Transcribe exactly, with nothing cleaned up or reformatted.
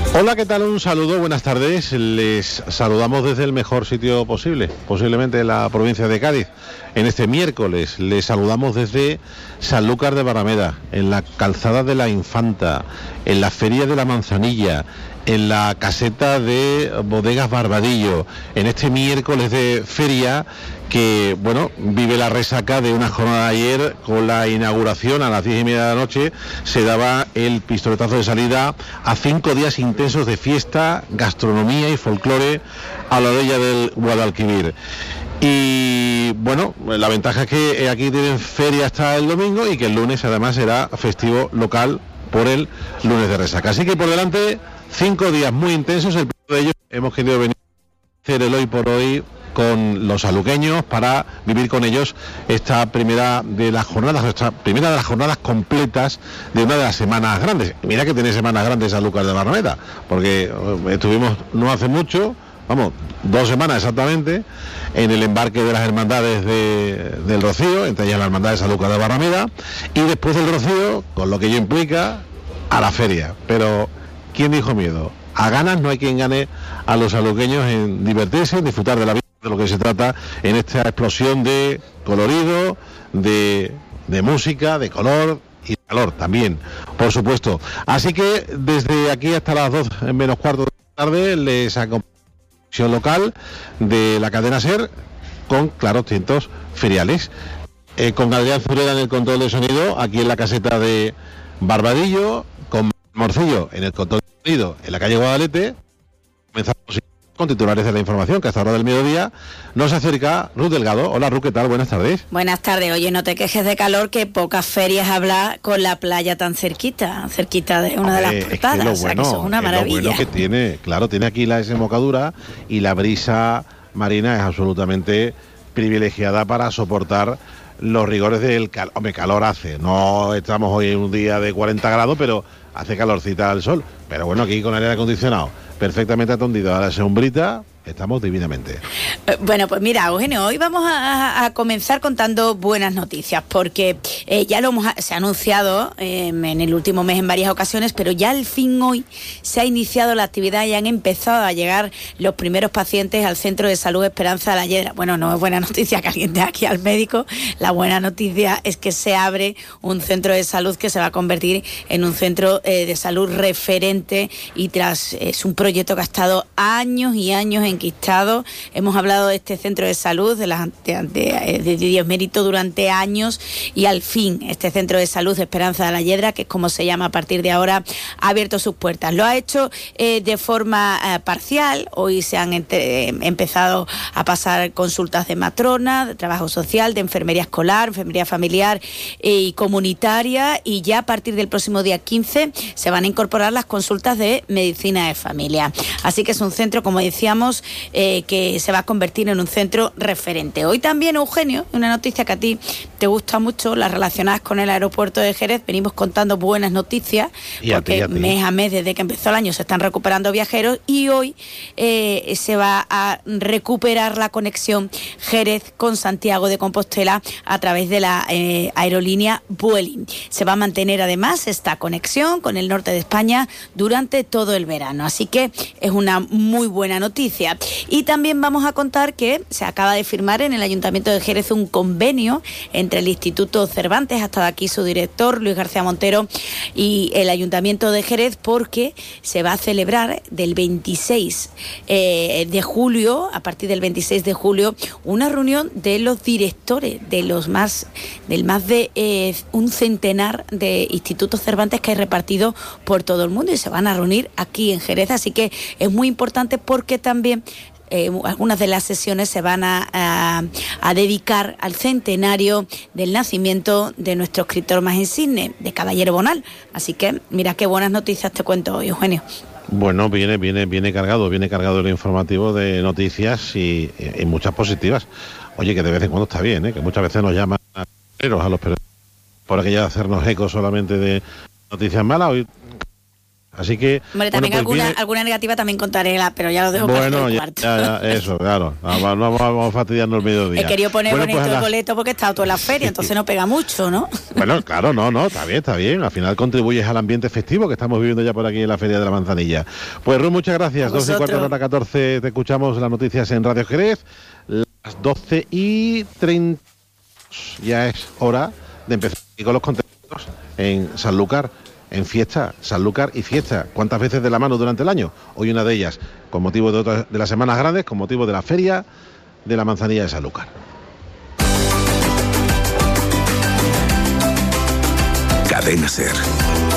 Hola, ¿qué tal? Un saludo, buenas tardes. Les saludamos desde el mejor sitio posible, posiblemente la provincia de Cádiz. En este miércoles les saludamos desde Sanlúcar de Barrameda, en la calzada de la Infanta, en la feria de la Manzanilla, en la caseta de Bodegas Barbadillo, en este miércoles de feria que, bueno, vive la resaca de una jornada de ayer. Con la inauguración a las diez y media de la noche se daba el pistoletazo de salida a cinco días intensos de fiesta, gastronomía y folclore a la orilla del Guadalquivir. Y bueno, la ventaja es que aquí tienen feria hasta el domingo y que el lunes además será festivo local por el lunes de resaca. Así que por delante, cinco días muy intensos. El primero de ellos hemos querido venir a hacer el hoy por hoy con los sanluqueños para vivir con ellos esta primera de las jornadas, esta primera de las jornadas completas de una de las semanas grandes. Mira que tiene semanas grandes Sanlúcar de Barrameda, porque estuvimos no hace mucho, vamos, dos semanas exactamente, en el embarque de las hermandades de, del Rocío, entre ellas la hermandad de Sanlúcar de Barrameda, y después del Rocío, con lo que ello implica, a la feria. Pero ¿quién dijo miedo? A ganas no hay quien gane a los sanluqueños en divertirse, en disfrutar de la vida, de lo que se trata en esta explosión de colorido, de, de música, de color y de calor también, por supuesto. Así que desde aquí hasta las dos menos cuarto de la tarde les acompaña local de la cadena SER con claros tientos feriales, eh, con Adrián Zureda en el control de sonido aquí en la caseta de Barbadillo, con Morcillo en el control de sonido en la calle Guadalete. Comenzamos con titulares de la información, que hasta ahora del mediodía nos acerca Ruth Delgado. Hola Ruth, ¿qué tal? Buenas tardes. Buenas tardes. Oye, no te quejes de calor, que pocas ferias habla con la playa tan cerquita, cerquita de una Hombre, de las portadas. Es que lo bueno, o sea, que eso es una maravilla. Lo bueno que tiene, claro, tiene aquí la desembocadura y la brisa marina es absolutamente privilegiada para soportar los rigores del calor. Hombre, calor hace, no estamos hoy en un día de cuarenta grados, pero hace calorcita al sol. Pero bueno, aquí con aire acondicionado perfectamente atondido a la sombrita, estamos divinamente. Bueno, pues mira, Eugenio, hoy vamos a, a comenzar contando buenas noticias, porque eh, ya lo hemos se ha anunciado eh, en el último mes en varias ocasiones, pero ya al fin hoy se ha iniciado la actividad y han empezado a llegar los primeros pacientes al Centro de Salud Esperanza de la Yedra. Bueno, no es buena noticia que alguien dé aquí al médico, la buena noticia es que se abre un centro de salud que se va a convertir en un centro eh, de salud referente, y tras es un proyecto que ha estado años y años en enquistado. Hemos hablado de este centro de salud, de, la, de, de, de Dios Mérito, durante años, y al fin este centro de salud Esperanza de la Yedra, que es como se llama a partir de ahora, ha abierto sus puertas. Lo ha hecho eh, de forma eh, parcial. Hoy se han entre, eh, empezado a pasar consultas de matrona, de trabajo social, de enfermería escolar, enfermería familiar eh, y comunitaria, y ya a partir del próximo día quince se van a incorporar las consultas de medicina de familia. Así que es un centro, como decíamos, Eh, que se va a convertir en un centro referente. Hoy también, Eugenio, una noticia que a ti te gusta mucho, las relacionadas con el aeropuerto de Jerez. Venimos contando buenas noticias, y porque a ti, a ti. mes a mes, desde que empezó el año, se están recuperando viajeros, y hoy eh, se va a recuperar la conexión Jerez con Santiago de Compostela a través de la eh, aerolínea Vueling. Se va a mantener además esta conexión con el norte de España durante todo el verano, así que es una muy buena noticia. Y también vamos a contar que se acaba de firmar en el Ayuntamiento de Jerez un convenio entre el Instituto Cervantes, ha estado aquí su director, Luis García Montero, y el Ayuntamiento de Jerez, porque se va a celebrar del veintiséis de julio, a partir del veintiséis de julio, una reunión de los directores de los más, del más de eh, un centenar de institutos Cervantes que hay repartidos por todo el mundo, y se van a reunir aquí en Jerez, así que es muy importante, porque también Eh, algunas de las sesiones se van a, a, a dedicar al centenario del nacimiento de nuestro escritor más insigne, de Caballero Bonal. Así que mira qué buenas noticias te cuento hoy, Eugenio. Bueno, viene, viene, viene cargado, viene cargado el informativo de noticias y, y, y muchas positivas. Oye, que de vez en cuando está bien, ¿eh? Que muchas veces nos llaman a, a los periodistas por aquello de hacernos eco solamente de noticias malas. Hoy Así que... Hombre, también bueno, pues alguna, viene... alguna negativa también contaré, la, pero ya lo dejo bueno, para el ya, cuarto. ya, ya, eso, claro. No vamos, vamos a fastidiarnos el mediodía. He querido poner bueno, bonito pues el las... boleto porque está toda la feria, entonces no pega mucho, ¿no? Bueno, claro, no, no, está bien, está bien. Al final contribuyes al ambiente festivo que estamos viviendo ya por aquí en la Feria de la Manzanilla. Pues Ruth, muchas gracias. doce y cuarto, hora catorce, te escuchamos las noticias en Radio Jerez. Las doce y treinta ya es hora de empezar con los contenidos en Sanlúcar. En fiesta, Sanlúcar y fiesta. ¿Cuántas veces de la mano durante el año? Hoy una de ellas, con motivo de, otras, de las semanas grandes, con motivo de la Feria de la Manzanilla de Sanlúcar. Cadena SER.